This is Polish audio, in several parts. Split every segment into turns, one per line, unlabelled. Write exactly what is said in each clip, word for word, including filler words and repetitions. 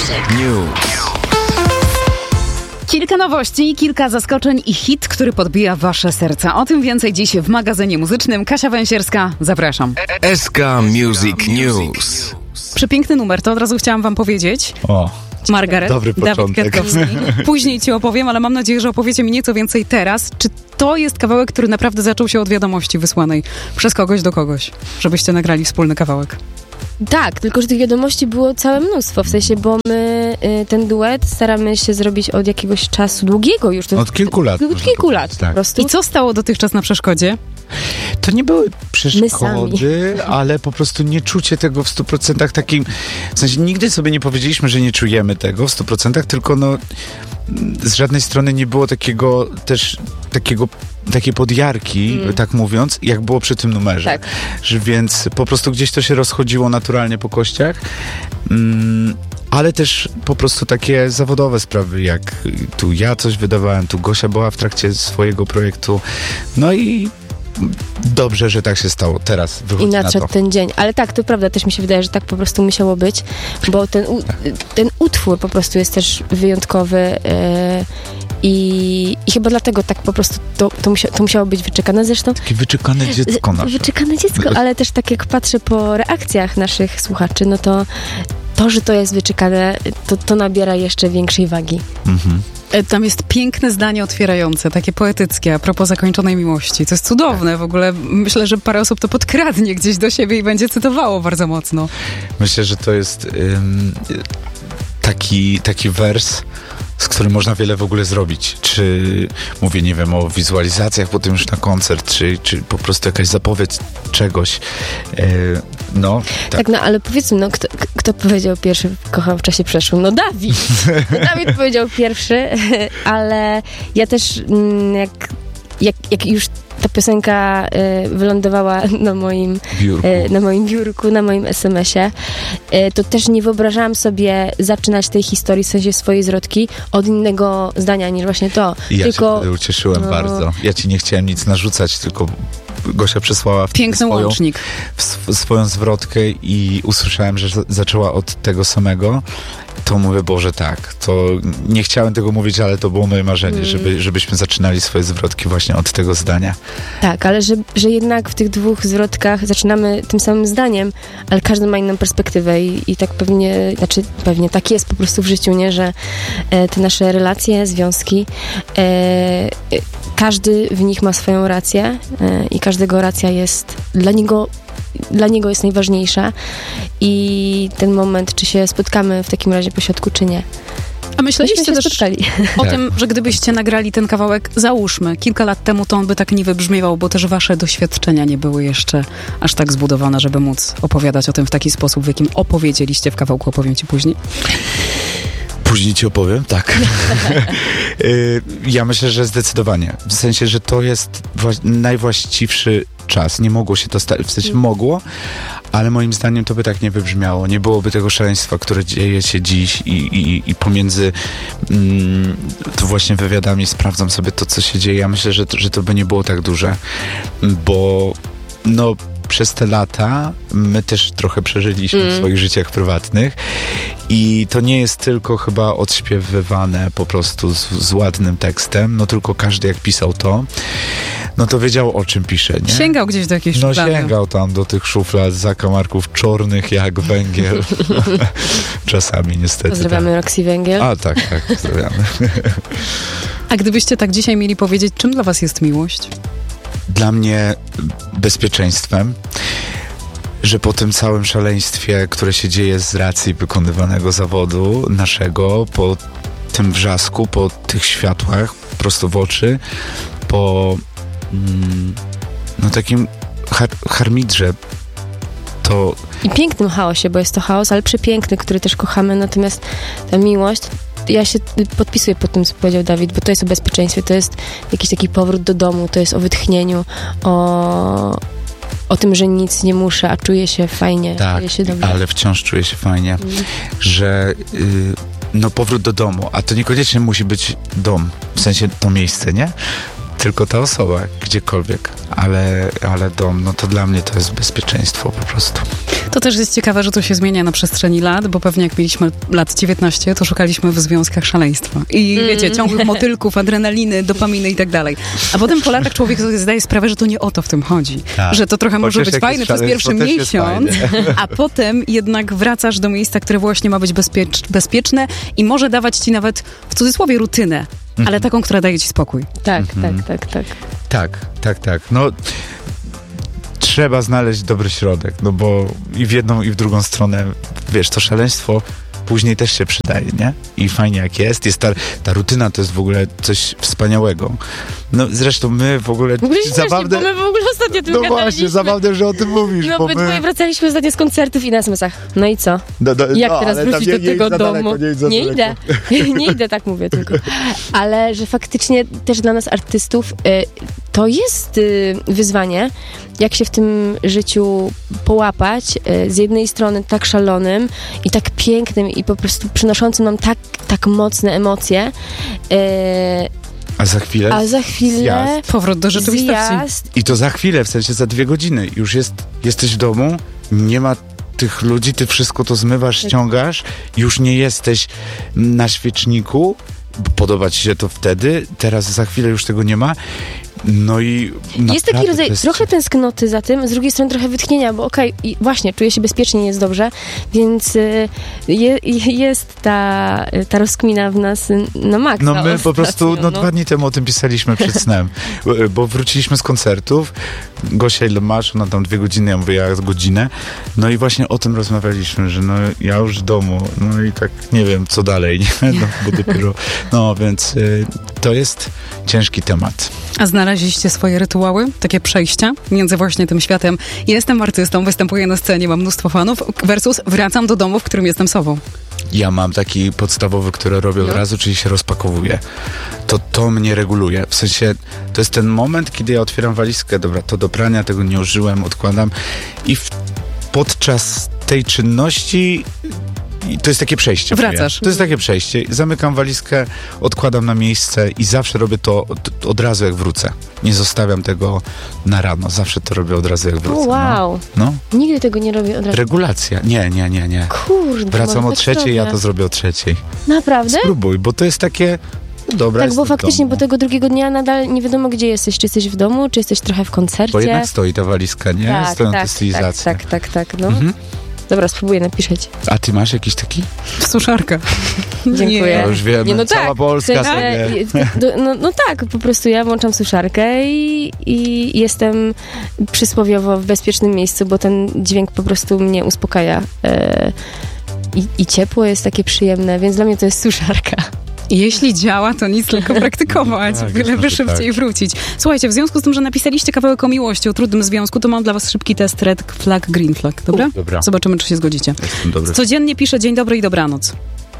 Music News.
Kilka nowości, kilka zaskoczeń i hit, który podbija wasze serca. O tym więcej dziś w magazynie muzycznym. Kasia Węsierska, zapraszam.
S K Music News.
Przepiękny numer, to od razu chciałam wam powiedzieć.
O,
Margaret,
dobry
Dawid
początek.
Kwiatkowski. Później ci opowiem, ale mam nadzieję, że opowiecie mi nieco więcej teraz. Czy to jest kawałek, który naprawdę zaczął się od wiadomości wysłanej przez kogoś do kogoś, żebyście nagrali wspólny kawałek?
Tak, tylko że tych wiadomości było całe mnóstwo, w sensie, bo my y, ten duet staramy się zrobić od jakiegoś czasu długiego już. To,
Od kilku lat.
Od
można
kilku lat
powiedzieć, tak.
po prostu.
I co stało dotychczas na przeszkodzie?
To nie były
My
przeszkody, ale po prostu nieczucie tego w stu procentach takim, w sensie nigdy sobie nie powiedzieliśmy, że nie czujemy tego w stu procentach, tylko no z żadnej strony nie było takiego też takiego takiej podjarki, mm. tak mówiąc, jak było przy tym numerze.
Tak.
Że więc po prostu gdzieś to się rozchodziło naturalnie po kościach. Mm, ale też po prostu takie zawodowe sprawy, jak tu ja coś wydawałem, tu Gosia była w trakcie swojego projektu. No i dobrze, że tak się stało. Teraz wychodzi
I
na
nadszedł
to.
ten dzień. Ale tak, to prawda, też mi się wydaje, że tak po prostu musiało być, bo ten, u, ten utwór po prostu jest też wyjątkowy yy, i, i chyba dlatego tak po prostu to, to, musia, to musiało być wyczekane. Zresztą
Takie wyczekane dziecko nasze.
Wyczekane dziecko, ale też tak jak patrzę po reakcjach naszych słuchaczy, no to to, że to jest wyczekane, to, to nabiera jeszcze większej wagi.
Mhm.
Tam jest piękne zdanie otwierające, takie poetyckie, a propos zakończonej miłości. To jest cudowne w ogóle. Myślę, że parę osób to podkradnie gdzieś do siebie i będzie cytowało bardzo mocno.
Myślę, że to jest ym, taki, taki wers, z którym można wiele w ogóle zrobić. Czy mówię, nie wiem, o wizualizacjach potem już na koncert, czy, czy po prostu jakaś zapowiedź czegoś. Yy, no, tak.
Tak, no ale powiedzmy, no kto, kto powiedział pierwszy kocham w czasie przeszłym? No Dawid! Dawid powiedział pierwszy, ale ja też mm, jak, jak, jak już ta piosenka y, wylądowała na moim
Biurku.
y, na moim biurku, na moim es em esie, y, to też nie wyobrażałam sobie zaczynać tej historii, w sensie swojej zwrotki, od innego zdania niż właśnie to.
I ja
tylko,
się ucieszyłem
no,
bardzo. Ja ci nie chciałem nic narzucać, tylko Gosia przesłała
Piękny
swoją,
łącznik.
w, swoją zwrotkę i usłyszałem, że zaczęła od tego samego. To mówię, Boże, tak. To nie chciałem tego mówić, ale to było moje marzenie, mm. żeby, żebyśmy zaczynali swoje zwrotki właśnie od tego zdania.
Tak, ale że, że jednak w tych dwóch zwrotkach zaczynamy tym samym zdaniem, ale każdy ma inną perspektywę i, i tak pewnie, znaczy pewnie tak jest po prostu w życiu, nie, że e, te nasze relacje, związki, e, e, każdy w nich ma swoją rację e, i każdego racja jest dla niego dla niego jest najważniejsza i ten moment, czy się spotkamy w takim razie po środku, czy nie.
A myśleliście
się
też
spotkali.
o
Tak.
tym, że gdybyście nagrali ten kawałek, załóżmy, kilka lat temu, to on by tak nie wybrzmiewał, bo też wasze doświadczenia nie były jeszcze aż tak zbudowane, żeby móc opowiadać o tym w taki sposób, w jakim opowiedzieliście w kawałku, opowiem ci później.
Później ci opowiem, tak. Ja myślę, że zdecydowanie. W sensie, że to jest wła- najwłaściwszy czas. Nie mogło się to stać, w sensie mogło, ale moim zdaniem to by tak nie wybrzmiało. Nie byłoby tego szaleństwa, które dzieje się dziś i, i, i pomiędzy mm, to właśnie wywiadami sprawdzam sobie to, co się dzieje. Ja myślę, że to, że to by nie było tak duże, bo no przez te lata my też trochę przeżyliśmy mm. w swoich życiach prywatnych i to nie jest tylko chyba odśpiewywane po prostu z, z ładnym tekstem, no tylko każdy jak pisał to, no to wiedział, o czym pisze, nie?
Sięgał gdzieś do jakiejś
No
szuflady.
sięgał tam do tych szuflad, zakamarków czornych jak węgiel. Czasami niestety.
Pozdrawiamy
tak.
Roxy Węgiel.
A tak, tak, pozdrawiamy.
A gdybyście tak dzisiaj mieli powiedzieć, czym dla was jest miłość?
Dla mnie bezpieczeństwem, że po tym całym szaleństwie, które się dzieje z racji wykonywanego zawodu naszego, po tym wrzasku, po tych światłach prosto w oczy, po mm, no takim har- harmidrze, to
I pięknym chaosie, bo jest to chaos, ale przepiękny, który też kochamy, natomiast ta miłość, ja się podpisuję pod tym, co powiedział Dawid, bo to jest o bezpieczeństwie, to jest jakiś taki powrót do domu, to jest o wytchnieniu, o, o tym, że nic nie muszę, a czuję się fajnie,
tak,
czuję się dobrze.
ale wciąż czuję się fajnie, mm. że y, no powrót do domu, a to niekoniecznie musi być dom, w sensie to miejsce, nie? tylko ta osoba, gdziekolwiek, ale, ale dom, no to dla mnie to jest bezpieczeństwo po prostu.
To też jest ciekawe, że to się zmienia na przestrzeni lat, bo pewnie jak mieliśmy lat dziewiętnaście, to szukaliśmy w związkach szaleństwa. I mm. wiecie, ciągłych motylków, adrenaliny, dopaminy i tak dalej. A potem po latach człowiek sobie zdaje sprawę, że to nie o to w tym chodzi. Tak. Że to trochę może być fajne przez pierwszy miesiąc, a potem jednak wracasz do miejsca, które właśnie ma być bezpiecz- bezpieczne i może dawać ci nawet, w cudzysłowie, rutynę, mm. ale taką, która daje ci spokój.
Tak,
mm-hmm.
tak, tak, tak.
Tak, tak, tak. No... Trzeba znaleźć dobry środek, no bo i w jedną, i w drugą stronę, wiesz, to szaleństwo później też się przydaje, nie? I fajnie jak jest, jest ta, ta rutyna to jest w ogóle coś wspaniałego. No zresztą my w ogóle...
W ogóle
zabawne,
śmiesznie, bo my w ogóle ostatnio tym
No
gadaliśmy.
właśnie, zabawne, że o tym mówisz,
No
bo
my,
my...
wracaliśmy ostatnio z koncertów i na es em esach. No i co?
No, no,
jak
no,
teraz wrócić
nie,
do
nie
tego
idź
domu?
daleko, nie,
nie idę. nie idę, tak mówię tylko. Ale że faktycznie też dla nas artystów y, to jest y, wyzwanie, jak się w tym życiu połapać, y, z jednej strony tak szalonym i tak pięknym i po prostu przynoszącym nam tak, tak mocne emocje, y,
a za chwilę?
A za chwilę...
Zjazd. Powrót do rzeczywistości.
Zjazd.
I to za chwilę, w sensie za dwie godziny. Już jest, jesteś w domu, nie ma tych ludzi, ty wszystko to zmywasz, ściągasz, już nie jesteś na świeczniku, podoba ci się to wtedy, teraz za chwilę już tego nie ma. No i
jest taki rodzaj jest... trochę tęsknoty za tym, z drugiej strony trochę wytchnienia, bo okej, okay, właśnie, czuję się bezpiecznie, jest dobrze, więc y, je, jest ta, ta rozkmina w nas na maksa.
No my
ostatnio,
po prostu, no,
no
dwa dni temu o tym pisaliśmy przed snem, bo wróciliśmy z koncertów, Gosia, ile masz? Ona tam dwie godziny, ja mówię, ja godzinę, no i właśnie o tym rozmawialiśmy, że no ja już w domu, no i tak nie wiem, co dalej, nie? No, bo dopiero, no więc y, to jest ciężki temat.
A znaleźliście swoje rytuały, takie przejścia między właśnie tym światem jestem artystą, występuję na scenie, mam mnóstwo fanów, versus wracam do domu, w którym jestem sobą.
Ja mam taki podstawowy, który robię od
no.
razu, czyli się rozpakowuję. To to mnie reguluje. W sensie, to jest ten moment, kiedy ja otwieram walizkę, dobra, to do prania, tego nie użyłem, odkładam i w, podczas tej czynności i to jest takie przejście.
Wracasz.
Moje. To jest takie przejście. Zamykam walizkę, odkładam na miejsce i zawsze robię to od, od razu jak wrócę. Nie zostawiam tego na rano. Zawsze to robię od razu jak wrócę.
O, wow.
No. no.
Nigdy tego nie robię od razu.
Regulacja. Nie, nie, nie, nie.
Kurde.
Wracam o
tak
trzeciej,
robię.
ja to zrobię o trzeciej.
Naprawdę?
Spróbuj, bo to jest takie... Dobra,
tak, bo faktycznie, bo tego drugiego dnia nadal nie wiadomo, gdzie jesteś. Czy jesteś w domu, czy jesteś trochę w koncercie.
Bo jednak stoi ta walizka, nie?
Tak,
Stoją
tak,
te stylizacje.
tak, tak, tak, tak, no.
Mhm.
Dobra, spróbuję, napiszę ci.
A ty masz jakiś taki?
Suszarka.
Dziękuję.
Ja już wiemy,
nie, no
cała
tak,
Polska
w sensie,
sobie.
No, no tak, po prostu ja włączam suszarkę i, i jestem przysłowiowo w bezpiecznym miejscu, bo ten dźwięk po prostu mnie uspokaja. E, i, I ciepło jest takie przyjemne, więc dla mnie to jest suszarka.
Jeśli działa, to nic, tylko praktykować,
tak,
byle by szybciej tak. wrócić. Słuchajcie, w związku z tym, że napisaliście kawałek o miłości, o trudnym związku, to mam dla was szybki test red flag, green flag, dobra?
U, dobra.
Zobaczymy, czy się zgodzicie.
Jestem dobry.
Codziennie piszę dzień dobry i dobranoc.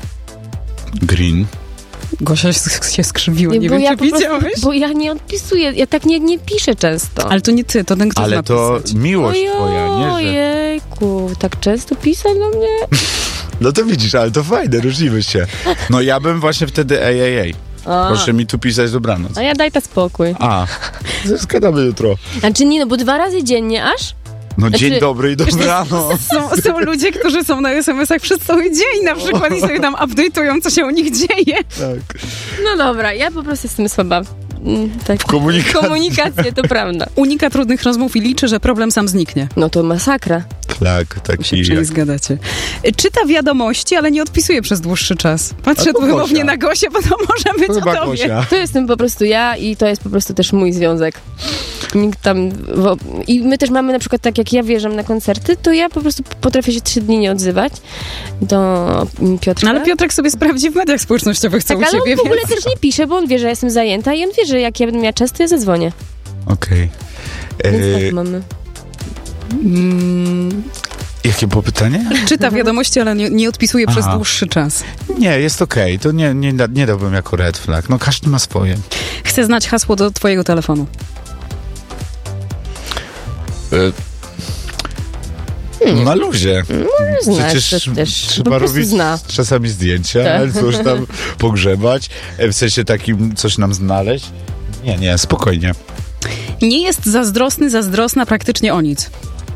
Green.
Gosia się, się skrzywiła, nie, nie wiem,
ja
czy widziałeś?
Prostu, bo ja nie odpisuję, ja tak nie, nie piszę często.
Ale to nie ty, to ten, kto
Ale
zna
to
pisać.
miłość
Ojo,
twoja, nie? Że...
Ojejku, tak często pisać do mnie?
No to widzisz, ale to fajne, różnimy się. No ja bym właśnie wtedy ej, ej, ej. A. Proszę mi tu pisać dobranoc.
A ja daj ta spokój.
A, zgadamy jutro.
Znaczy nie, no bo dwa razy dziennie aż?
No
znaczy,
dzień dobry i dobranoc.
Są, są ludzie, którzy są na es em esach przez cały dzień na przykład i sobie tam update'ują, co się u nich dzieje.
Tak.
No dobra, ja po prostu jestem słaba. Tak.
W komunikacji.
Komunikację, to prawda.
Unika trudnych rozmów i liczy, że problem sam zniknie.
No to masakra.
Tak, tak.
Się jak... zgadacie. Czyta wiadomości, ale nie odpisuje przez dłuższy czas. Patrzę tu wymownie na Gosię, bo to może być
Chyba
o tobie.
Gosia.
To jestem po prostu ja i to jest po prostu też mój związek. Nikt tam... Wo... I my też mamy na przykład tak, jak ja wjeżdżam na koncerty, to ja po prostu potrafię się trzy dni nie odzywać do Piotrka.
Ale Piotrek sobie sprawdzi w mediach społecznościowych, co
tak,
u
ale
ciebie.
on w ogóle
więc...
też nie pisze, bo on wie, że ja jestem zajęta i on wie, że jak ja będę miała czas, to ja zadzwonię.
Okej. Okay.
Więc
E...
tak mamy.
Mm...
Jakie było pytanie?
Czyta wiadomości, ale nie, nie odpisuje
Aha.
przez dłuższy czas.
Nie, jest okej. Okay. To nie, nie, nie dałbym jako red flag. No każdy ma swoje.
Chcę znać hasło do twojego telefonu.
Y- Na luzie.
No,
Przecież
też, też,
trzeba robić
zna.
czasami zdjęcia,
Tak.
coś tam pogrzebać, w sensie takim coś nam znaleźć. Nie, nie, spokojnie.
Nie jest zazdrosny, zazdrosna praktycznie o nic.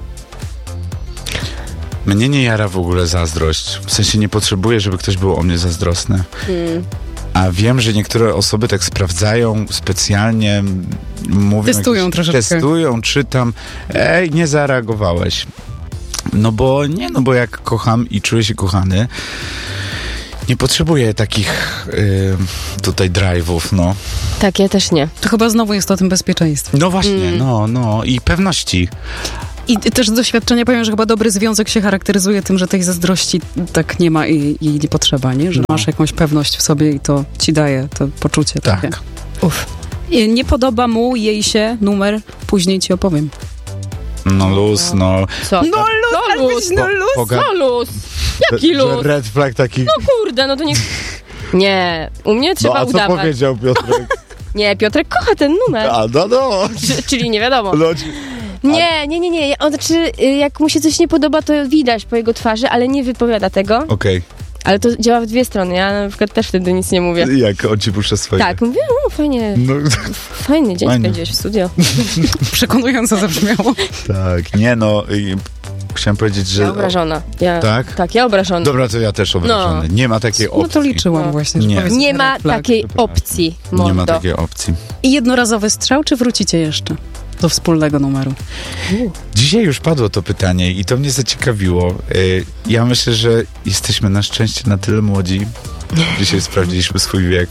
Mnie nie jara w ogóle zazdrość. W sensie nie potrzebuję, żeby ktoś był o mnie zazdrosny.
Hmm.
A wiem, że niektóre osoby tak sprawdzają specjalnie, mówią...
Testują
jakieś,
troszeczkę.
Testują, czytam. Ej, nie zareagowałeś. No bo nie, no bo jak kocham i czuję się kochany, nie potrzebuję takich y, tutaj drive'ów, no.
Tak, ja też nie.
To chyba znowu jest o tym bezpieczeństwie.
No właśnie,
Mm.
no, no i pewności.
I też z doświadczenia powiem, że chyba dobry związek się charakteryzuje tym, że tej zazdrości tak nie ma i jej nie potrzeba, nie? Że
No.
masz jakąś pewność w sobie i to ci daje to poczucie.
Tak.
Takie. Uf. I nie podoba mu, jej się numer, później ci opowiem.
No luz, no.
Co?
No luz,
No luz,
no luz.
Poga-
No luz! Jaki
że
luz?
red flag taki...
No kurde, no to nie... Nie, u mnie trzeba
No a co
udawać.
powiedział Piotrek?
Nie, Piotrek kocha ten numer.
A, no, no.
Czy- Czyli nie wiadomo.
no
Nie, nie, nie, nie. On, znaczy, y, jak mu się coś nie podoba, to widać po jego twarzy, ale nie wypowiada tego.
Okej,
Ale to działa w dwie strony. Ja na przykład też wtedy nic nie mówię.
jak on ci puszcza swoje...
Tak, mówię, no fajnie,
No,
fajny dzień
Fajnie.
spędziłeś w studio.
Przekonująco zabrzmiało.
tak, nie no, i chciałem powiedzieć, że...
Ja obrażona. Ja,
Tak?
Tak, ja obrażona.
Dobra, to ja też obrażony. Nie ma takiej opcji.
No to liczyłam
No.
właśnie, że
Nie.
powiesz
Nie
red
ma
flag.
takiej opcji, mordo.
Nie ma takiej opcji.
I jednorazowy strzał, czy wrócicie jeszcze do wspólnego numeru?
Dzisiaj już padło to pytanie i to mnie zaciekawiło. Y, Ja myślę, że jesteśmy na szczęście na tyle młodzi. Dzisiaj sprawdziliśmy swój wiek.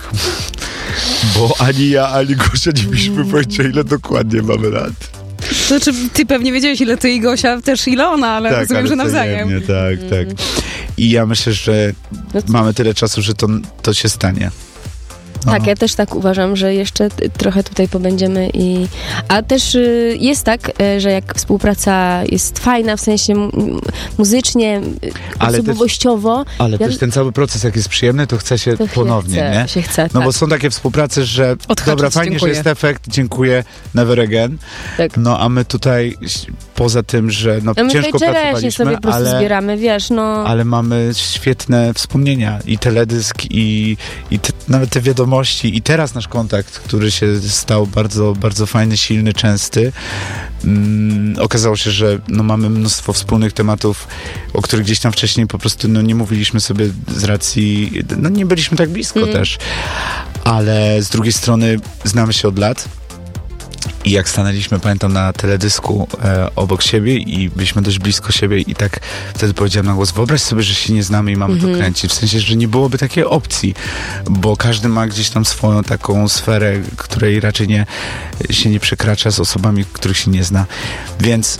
Bo ani ja, ani Gosia nie mieliśmy pojęcia, ile dokładnie mamy lat.
To znaczy, ty pewnie wiedziałeś, ile ty i Gosia, też ile ona, ale rozumiem,
ale
że nawzajem.
wzajemnie, tak, tak. I ja myślę, że
No to-
mamy tyle czasu, że to, to się stanie. No.
Tak, ja też tak uważam, że jeszcze t- trochę tutaj pobędziemy i... A też y, jest tak, y, że jak współpraca jest fajna, w sensie m- m- muzycznie, y,
Ale też-
osobowościowo,
Ale
ja-
też ten cały proces, jak jest przyjemny, to chce się
to
ponownie,
się chce,
nie?
się chce,
No
tak.
bo są takie współprace, że
Odhaczyć,
dobra, fajnie,
dziękuję.
że jest efekt, dziękuję, never again.
Tak.
No a my tutaj, poza tym, że no,
No my
ciężko
tutaj czereśnie
pracowaliśmy,
sobie po prostu
ale,
zbieramy, wiesz, no...
ale mamy świetne wspomnienia i teledysk i, i te, nawet te wiadomości i teraz nasz kontakt, który się stał bardzo, bardzo fajny, silny, częsty. Mm, okazało się, że no, mamy mnóstwo wspólnych tematów, o których gdzieś tam wcześniej po prostu no, nie mówiliśmy sobie z racji, no nie byliśmy tak blisko
Mm.
też, ale z drugiej strony znamy się od lat. I jak stanęliśmy, pamiętam, na teledysku e, obok siebie i byliśmy dość blisko siebie i tak wtedy powiedziałem na głos, wyobraź sobie, że się nie znamy i mamy
Mhm.
to kręcić. W sensie, że nie byłoby takiej opcji, bo każdy ma gdzieś tam swoją taką sferę, której raczej nie, się nie przekracza z osobami, których się nie zna. Więc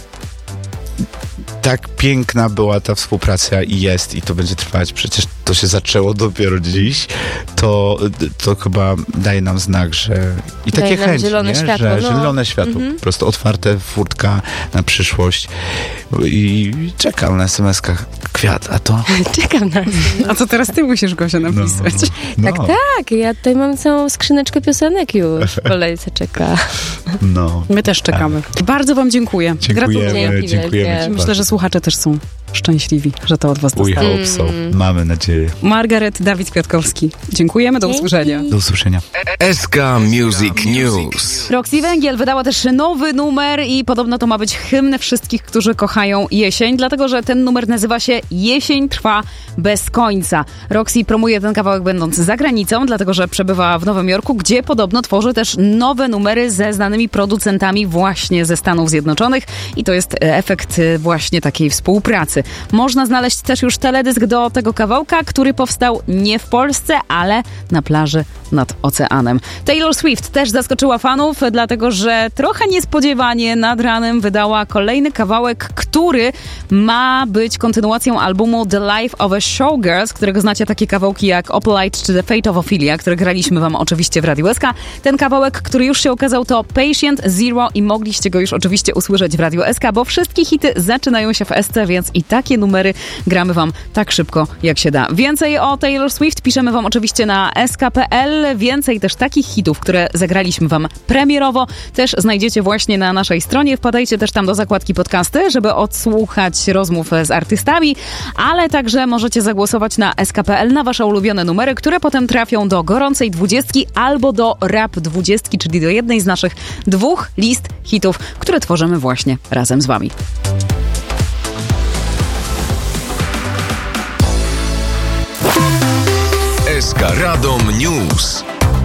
tak piękna była ta współpraca i jest i to będzie trwać. Przecież to się zaczęło dopiero dziś. To, to chyba daje nam znak, że i takie
Daje nam
chęci,
zielone
nie?
światło,
że
no.
zielone światło,
Mhm.
po prostu otwarte furtka na przyszłość i czekam na es em eskach kwiat, a to
Czekam na...
A co teraz ty musisz, Gosia, napisać?
no,
Tak, tak, ja tutaj mam całą skrzyneczkę piosenek już w kolejce czeka.
no.
My też czekamy. Bardzo wam dziękuję.
Dziękujemy,
Gratuluję.
Dzięki
dziękujemy
wielkie.
ci
Myślę,
bardzo.
że słuchacze też są szczęśliwi, że to od was
We
dostali.
hope so. Mamy nadzieję.
Margaret, Dawid Kwiatkowski. Dziękujemy, do
Dzięki.
usłyszenia.
Do usłyszenia.
S K Music News.
Roxy Węgiel wydała też nowy numer i podobno to ma być hymn wszystkich, którzy kochają jesień, dlatego że ten numer nazywa się Jesień trwa bez końca. Roxy promuje ten kawałek będąc za granicą, dlatego że przebywa w Nowym Jorku, gdzie podobno tworzy też nowe numery ze znanymi producentami właśnie ze Stanów Zjednoczonych i to jest efekt właśnie takiej współpracy. Można znaleźć też już teledysk do tego kawałka, który powstał nie w Polsce, ale na plaży nad oceanem. Taylor Swift też zaskoczyła fanów, dlatego że trochę niespodziewanie nad ranem wydała kolejny kawałek, który ma być kontynuacją albumu The Life of a Showgirl, z którego znacie takie kawałki jak Opalite czy The Fate of Ophelia, które graliśmy wam oczywiście w Radiu S K. Ten kawałek, który już się okazał, to Patient Zero i mogliście go już oczywiście usłyszeć w Radiu S K, bo wszystkie hity zaczynają się w S C, więc i takie numery gramy wam tak szybko, jak się da. Więcej o Taylor Swift piszemy wam oczywiście na s k kropka p l. Więcej też takich hitów, które zagraliśmy wam premierowo, też znajdziecie właśnie na naszej stronie. Wpadajcie też tam do zakładki podcasty, żeby odsłuchać rozmów z artystami, ale także możecie zagłosować na s k kropka p l na wasze ulubione numery, które potem trafią do gorącej dwudziestki albo do rap dwudziestki, czyli do jednej z naszych dwóch list hitów, które tworzymy właśnie razem z wami.
S K Radom News.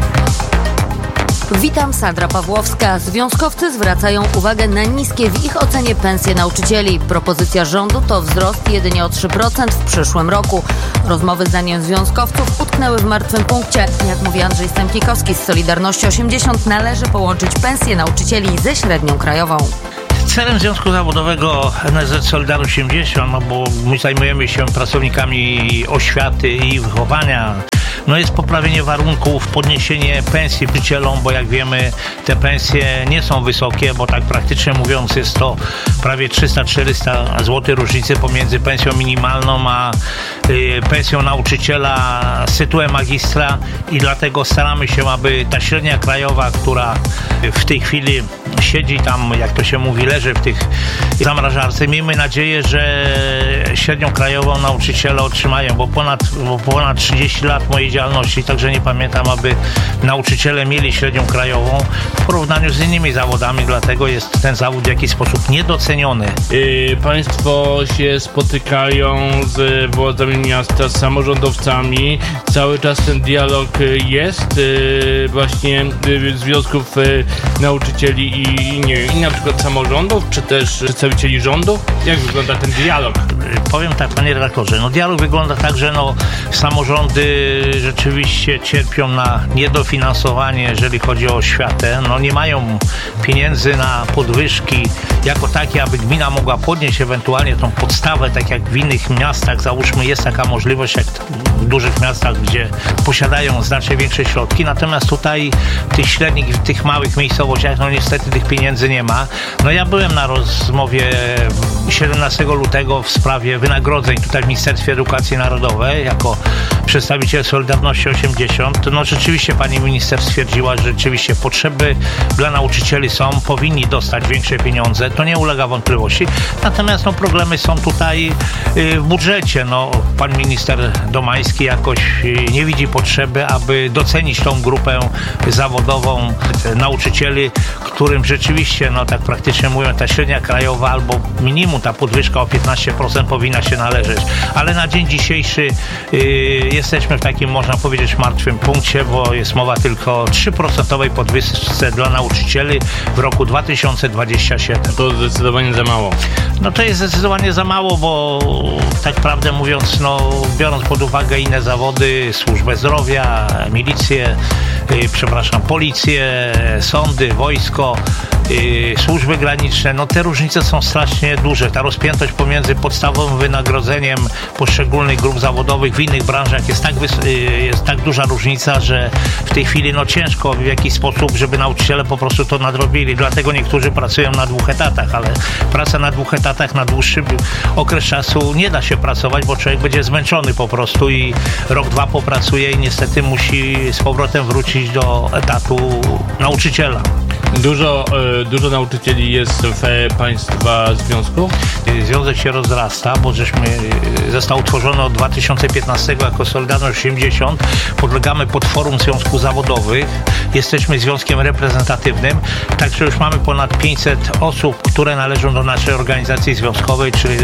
Witam, Sandra Pawłowska. Związkowcy zwracają uwagę na niskie w ich ocenie pensje nauczycieli. Propozycja rządu to wzrost jedynie o trzy procent w przyszłym roku. Rozmowy zdaniem związkowców utknęły w martwym punkcie. Jak mówi Andrzej Stępnikowski z Solidarności osiemdziesiąt, należy połączyć pensję nauczycieli ze średnią krajową.
Celem Związku Zawodowego N S Z Solidarność osiemdziesiąt, no bo my zajmujemy się pracownikami oświaty i wychowania, no jest poprawienie warunków, podniesienie pensji nauczycielom, bo jak wiemy, te pensje nie są wysokie, bo tak praktycznie mówiąc jest to prawie trzysta czterysta złotych różnicy pomiędzy pensją minimalną a y, pensją nauczyciela z tytułem magistra i dlatego staramy się, aby ta średnia krajowa, która w tej chwili siedzi tam, jak to się mówi, leży w tych zamrażarce. Miejmy nadzieję, że średnią krajową nauczyciele otrzymają, bo ponad, bo ponad trzydzieści lat mojej działalności, także nie pamiętam, aby nauczyciele mieli średnią krajową w porównaniu z innymi zawodami, dlatego jest ten zawód w jakiś sposób niedoceniony.
Yy, państwo się spotykają z władzami miasta, z samorządowcami. Cały czas ten dialog jest yy, właśnie yy, związków yy, nauczycieli i, i, nie wiem, i na przykład samorządów, czy też przedstawicieli rządu. Jak wygląda ten dialog?
Powiem tak, panie redaktorze, no dialog wygląda tak, że no samorządy rzeczywiście cierpią na niedofinansowanie, jeżeli chodzi o oświatę. No nie mają pieniędzy na podwyżki jako takie, aby gmina mogła podnieść ewentualnie tą podstawę, tak jak w innych miastach, załóżmy, jest taka możliwość, jak w dużych miastach, gdzie posiadają znacznie większe środki, natomiast tutaj w tych średnich, w tych małych miejscowościach, no niestety tych pieniędzy nie ma. No ja byłem na rozmowie siedemnastego lutego w sprawie wynagrodzeń tutaj w Ministerstwie Edukacji Narodowej jako przedstawiciel Solidarności osiemdziesiąt. No rzeczywiście pani minister stwierdziła, że rzeczywiście potrzeby dla nauczycieli są, powinni dostać większe pieniądze, to nie ulega wątpliwości. Natomiast no, problemy są tutaj y, w budżecie. No, pan minister Domański jakoś y, nie widzi potrzeby, aby docenić tą grupę zawodową y, nauczycieli, którym rzeczywiście, no tak praktycznie mówią, ta średnia krajowa albo minimum ta podwyżka o piętnaście procent powinna się należeć. Ale na dzień dzisiejszy y, jesteśmy w takim, można powiedzieć, martwym punkcie, bo jest mowa tylko o trzy procent podwyżce dla nauczycieli w roku dwa tysiące dwudziestym siódmym.
To zdecydowanie za mało.
No to jest zdecydowanie za mało, bo tak prawdę mówiąc, no biorąc pod uwagę inne zawody, służbę zdrowia, milicję, yy, przepraszam, policję, sądy, wojsko, yy, służby graniczne, no te różnice są strasznie duże. Ta rozpiętość pomiędzy podstawowym wynagrodzeniem poszczególnych grup zawodowych w innych branżach jest tak, wys- yy, jest tak duża różnica, że w tej chwili no ciężko w jakiś sposób, żeby nauczyciele po prostu to nadrobili. Dlatego niektórzy pracują na dwóch etatach, ale praca na dwóch etatach na dłuższy okres czasu nie da się pracować, bo człowiek będzie zmęczony po prostu i rok, dwa popracuje i niestety musi z powrotem wrócić do etatu nauczyciela.
Dużo, y, dużo nauczycieli jest w państwa związku?
Związek się rozrasta, bo żeśmy został utworzony od dwa tysiące piętnastego jako Solidarność osiemdziesiąt. Podlegamy pod Forum Związków Zawodowych. Jesteśmy związkiem reprezentatywnym, także już mamy ponad pięćset osób, które należą do naszej organizacji związkowej, czyli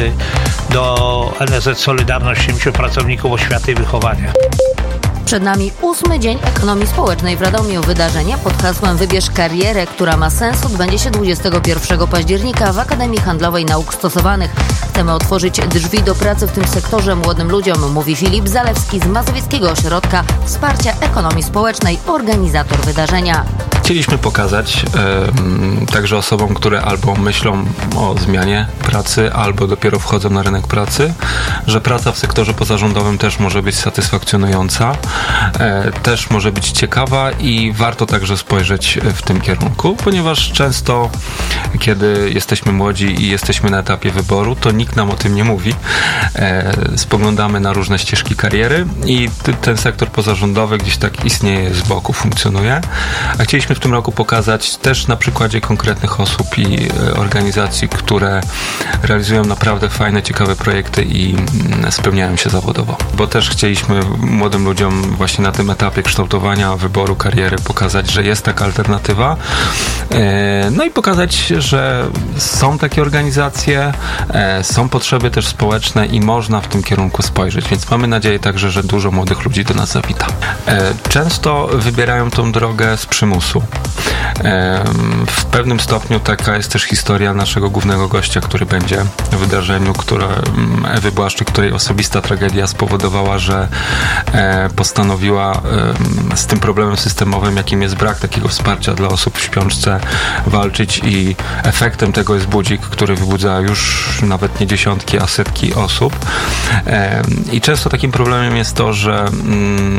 do N S Z Solidarność osiemdziesiąt, pracowników oświaty i wychowania.
Przed nami ósmy dzień ekonomii społecznej w Radomiu. Wydarzenie pod hasłem Wybierz karierę, która ma sens, odbędzie się dwudziestego pierwszego października w Akademii Handlowej Nauk Stosowanych. Chcemy otworzyć drzwi do pracy w tym sektorze młodym ludziom, mówi Filip Zalewski z Mazowieckiego Ośrodka Wsparcia Ekonomii Społecznej, organizator wydarzenia.
Chcieliśmy pokazać e, także osobom, które albo myślą o zmianie pracy, albo dopiero wchodzą na rynek pracy, że praca w sektorze pozarządowym też może być satysfakcjonująca, e, też może być ciekawa i warto także spojrzeć w tym kierunku, ponieważ często, kiedy jesteśmy młodzi i jesteśmy na etapie wyboru, to nikt nam o tym nie mówi. E, spoglądamy na różne ścieżki kariery i t- ten sektor pozarządowy gdzieś tak istnieje, z boku funkcjonuje. A chcieliśmy w tym roku pokazać też na przykładzie konkretnych osób i e, organizacji, które realizują naprawdę fajne, ciekawe projekty i mm, spełniają się zawodowo. Bo też chcieliśmy młodym ludziom właśnie na tym etapie kształtowania, wyboru kariery pokazać, że jest taka alternatywa. E, no i pokazać, że są takie organizacje, e, są potrzeby też społeczne i można w tym kierunku spojrzeć, więc mamy nadzieję także, że dużo młodych ludzi do nas zawita. E, często wybierają tą drogę z przymusu. E, w pewnym stopniu taka jest też historia naszego głównego gościa, który będzie w wydarzeniu, które Ewy Błaszczyk, której osobista tragedia spowodowała, że e, postanowiła e, z tym problemem systemowym, jakim jest brak takiego wsparcia dla osób w śpiączce, walczyć i efektem tego jest budzik, który wybudza już nawet nie dziesiątki, a setki osób. E, I często takim problemem jest to, że mm,